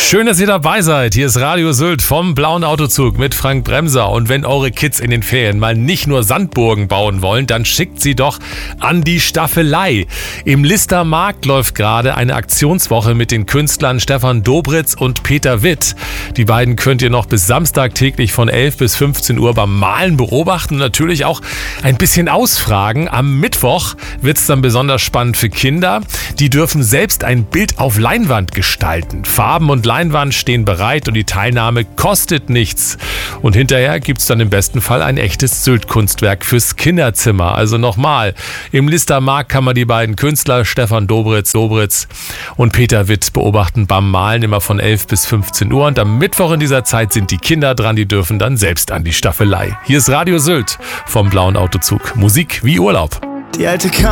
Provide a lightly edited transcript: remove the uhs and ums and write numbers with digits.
Schön, dass ihr dabei seid. Hier ist Radio Sylt vom Blauen Autozug mit Frank Bremser. Und wenn eure Kids in den Ferien mal nicht nur Sandburgen bauen wollen, dann schickt sie doch an die Staffelei. Im Lister Markt läuft gerade eine Aktionswoche mit den Künstlern Stefan Dobritz und Peter Witt. Die beiden könnt ihr noch bis Samstag täglich von 11 bis 15 Uhr beim Malen beobachten und natürlich auch ein bisschen ausfragen. Am Mittwoch wird es dann besonders spannend für Kinder. Die dürfen selbst ein Bild auf Leinwand gestalten. Farben und Leinwand stehen bereit und die Teilnahme kostet nichts. Und hinterher gibt es dann im besten Fall ein echtes Sylt-Kunstwerk fürs Kinderzimmer. Also nochmal, im Lister Markt kann man die beiden Künstler Stefan Dobritz und Peter Witt beobachten beim Malen immer von 11 bis 15 Uhr. Und am Mittwoch in dieser Zeit sind die Kinder dran, die dürfen dann selbst an die Staffelei. Hier ist Radio Sylt vom Blauen Autozug. Musik wie Urlaub. Die alte Kam